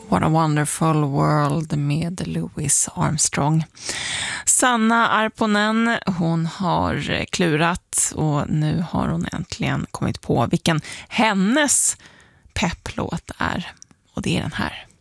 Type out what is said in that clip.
What a wonderful world med Louis Armstrong. Sanna Arponen, hon har klurat och nu har hon äntligen kommit på vilken hennes pepplåt är. Och det är den här.